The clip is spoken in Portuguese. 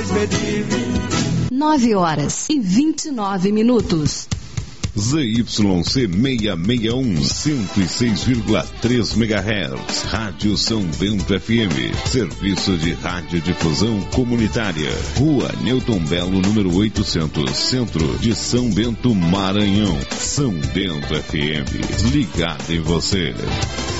mais medível. 9h29. ZYC 661, 106,3 MHz, Rádio São Bento FM, Serviço de Radiodifusão Comunitária, Rua Newton Belo, número 800, Centro de São Bento, Maranhão. São Bento FM, ligado em você.